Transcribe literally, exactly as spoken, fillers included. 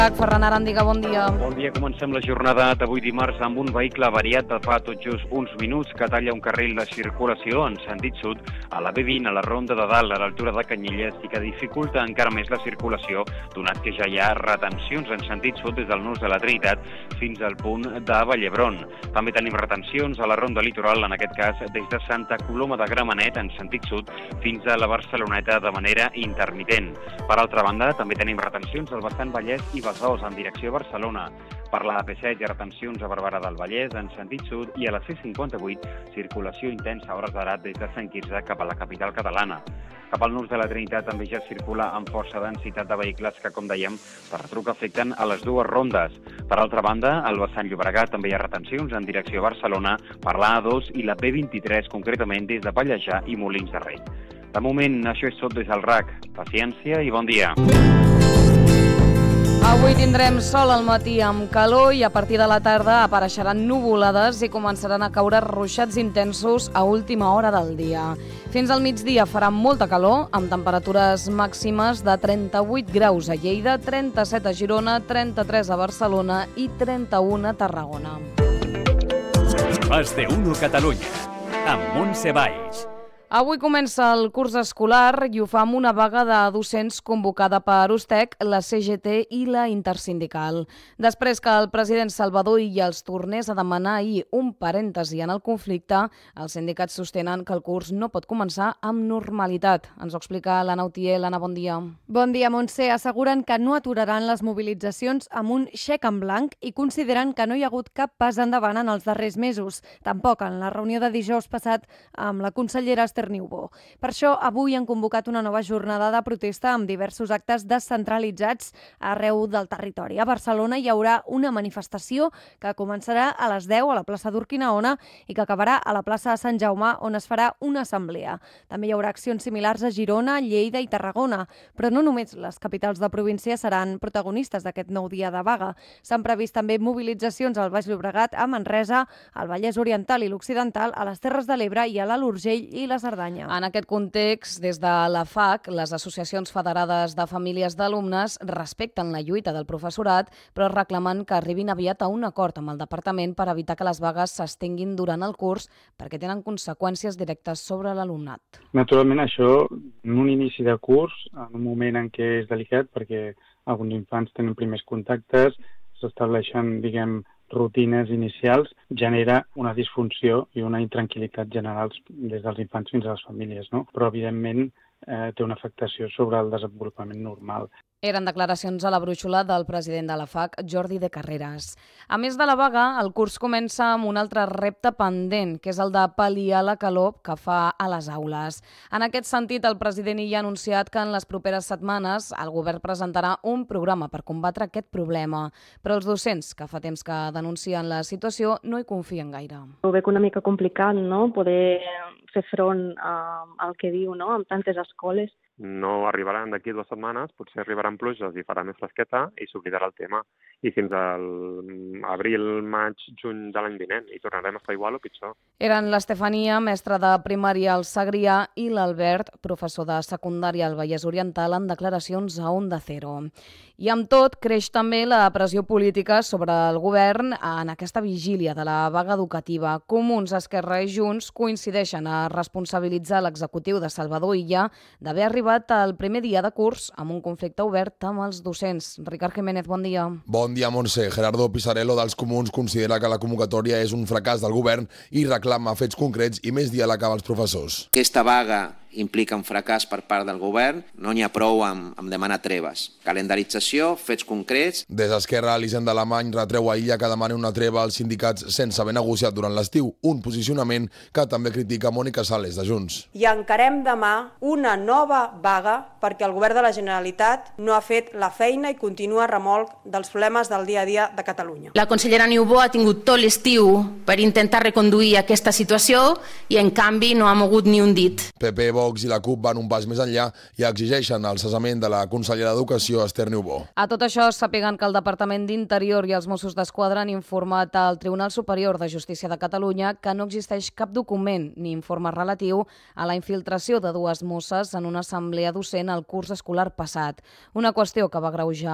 Ferran Arandiga, bon dia. Bon dia, comencem la jornada d'avui dimarts amb un vehicle avariat de fa tot just uns minuts que talla un carril de circulació en sentit sud a la B vint, a la Ronda de Dalt, a l'altura de Canyelles, i que dificulta encara més la circulació, donat que ja hi ha retencions en sentit sud des del Nus de la Trinitat fins al punt de Vallhebron. També tenim retencions a la Ronda Litoral, en aquest cas des de Santa Coloma de Gramenet en sentit sud fins a la Barceloneta de manera intermitent. Per altra banda, també tenim retencions al vessant Vallès i Besòs en direcció a Barcelona. Per la A P set hi ha retencions a Barberà del Vallès en sentit sud i a la C cinquanta-vuit circulació intensa a hores d'ara des de Sant Quirze cap a la capital catalana. Cap al Nus de la Trinitat també ja circula amb força densitat de vehicles que, com dèiem, per retruc afecten a les dues rondes. Per altra banda, al vessant Llobregat també hi ha retencions en direcció a Barcelona per la A dos i la P vint-i-tres, concretament des de Pallejà i Molins de Rei. De moment, això és tot des del R A C. Paciència i bon dia. Avui tindrem sol al matí amb calor i a partir de la tarda apareixeran nuvolades i començaran a caure ruixats intensos a última hora del dia. Fins al migdia farà molta calor, amb temperatures màximes de trenta-vuit graus a Lleida, trenta-set a Girona, trenta-tres a Barcelona i trenta-u a Tarragona. Más de uno Catalunya, amb Montse Valls. Avui comença el curs escolar i ho fa amb una vaga de docents convocada per USTEC, la C G T i la Intersindical. Després que el president Salvador Illa els tornés a demanar ahir un parèntesi en el conflicte, els sindicats sostenen que el curs no pot començar amb normalitat. Ens ho explica l'Anna Utiel. Anna, bon dia. Bon dia, Montse. Asseguren que no aturaran les mobilitzacions amb un xec en blanc i consideren que no hi ha hagut cap pas endavant en els darrers mesos. Tampoc en la reunió de dijous passat amb la consellera Esther Niubó. Per això, avui han convocat una nova jornada de protesta amb diversos actes descentralitzats arreu del territori. A Barcelona hi haurà una manifestació que començarà a les deu a la plaça d'Urquinaona i que acabarà a la plaça de Sant Jaume, on es farà una assemblea. També hi haurà accions similars a Girona, Lleida i Tarragona, però no només les capitals de província seran protagonistes d'aquest nou dia de vaga. S'han previst també mobilitzacions al Baix Llobregat, a Manresa, al Vallès Oriental i l'Occidental, a les Terres de l'Ebre i a l'Alt Urgell i les Cerdanya. En aquest context, des de la F A C, les associacions federades de famílies d'alumnes respecten la lluita del professorat, però reclamen que arribin aviat a un acord amb el departament per evitar que les vagues s'estenguin durant el curs perquè tenen conseqüències directes sobre l'alumnat. Naturalment, això, en un inici de curs, en un moment en què és delicat, perquè alguns infants tenen primers contactes, s'estableixen, diguem, rutines inicials, genera una disfunció i una intranquil·litat generals des dels infants fins a les famílies, no? Però, evidentment, eh, té una afectació sobre el desenvolupament normal. Eren declaracions a la brúixola del president de la F A C, Jordi de Carreras. A més de la vaga, el curs comença amb un altre repte pendent, que és el de pal·liar la calor que fa a les aules. En aquest sentit, el president hi ha anunciat que en les properes setmanes el govern presentarà un programa per combatre aquest problema, però els docents, que fa temps que denuncien la situació, no hi confien gaire. Ho veig una mica complicat, no?, poder fer front a, al que diu, no?, amb tantes escoles. No arribaran d'aquí dues setmanes, potser arribaran pluges i farà més fresqueta i s'oblidarà el tema. I fins al abril, maig, juny de l'any vinent. I tornarem a estar igual o pitjor. Eren l'Estefania, mestra de primària al Segrià, i l'Albert, professor de secundària al Vallès Oriental, en declaracions a Onda Cero. I amb tot, creix també la pressió política sobre el govern en aquesta vigília de la vaga educativa. Comuns, Esquerra i Junts coincideixen a responsabilitzar l'executiu de Salvador Illa d'haver arribat al primer dia de curs amb un conflicte obert amb els docents. Ricard Jiménez, bon dia. Bon dia, Montse. Gerardo Pisarello dels Comuns considera que la convocatòria és un fracàs del govern i reclama fets concrets i més diàleg amb els professors. Aquesta vaga implica un fracàs per part del govern, no n'hi ha prou amb, amb demanar treves. Calendarització, fets concrets. Des d'Esquerra, l'Hisenda Alemany retreu a Illa que demani una treva als sindicats sense haver negociat durant l'estiu, un posicionament que també critica Mònica Sales, de Junts. I encarem demà una nova vaga perquè el govern de la Generalitat no ha fet la feina i continua a remolc dels problemes del dia a dia de Catalunya. La consellera Niubó ha tingut tot l'estiu per intentar reconduir aquesta situació i, en canvi, no ha mogut ni un dit. P P, Vox i la CUP van un pas més enllà i exigeixen el cessament de la consellera d'Educació, Esther Niubó. A tot això, sàpiguen que el Departament d'Interior i els Mossos d'Esquadra han informat al Tribunal Superior de Justícia de Catalunya que no existeix cap document ni informe relatiu a la infiltració de dues mosses en una assemblea docent al curs escolar passat. Una qüestió que va agreujar